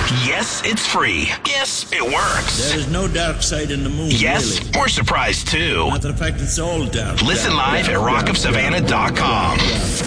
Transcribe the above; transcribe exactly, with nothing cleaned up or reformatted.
Yes, it's free. Yes, it works. There is no dark side in the moon, Yes, really. we're surprised too. Matter of fact, it's all dark. Listen dark, live dark, at rock of savannah dot com.